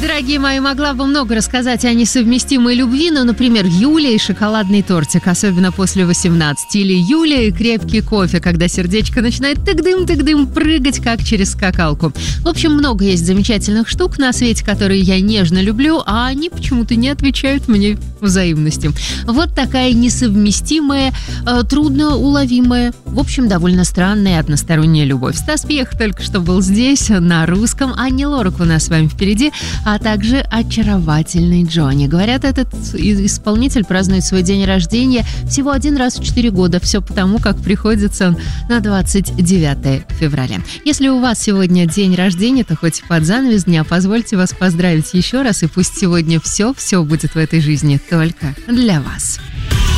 Дорогие мои, могла бы много рассказать о несовместимой любви, но, например, Юля и шоколадный тортик, особенно после 18, или Юля и крепкий кофе, когда сердечко начинает тык-дым прыгать, как через скакалку. В общем, много есть замечательных штук на свете, которые я нежно люблю, а они почему-то не отвечают мне взаимностью. Вот такая несовместимая, трудноуловимая, в общем, довольно странная односторонняя любовь. Стас Пьех только что был здесь, на русском. Анни Лорак у нас с вами впереди, а также очаровательный Джонни. Говорят, этот исполнитель празднует свой день рождения всего один раз в 4 года. Все потому, как приходится он на 29 февраля. Если у вас сегодня день рождения, то хоть под занавес дня позвольте вас поздравить еще раз, и пусть сегодня все будет в этой жизни только для вас.